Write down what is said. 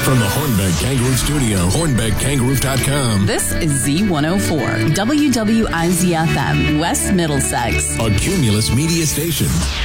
From the Hornbeck Kangaroo Studio, HornbeckKangaroo.com. This is Z104, WWIZ-FM, West Middlesex. A Cumulus Media Station.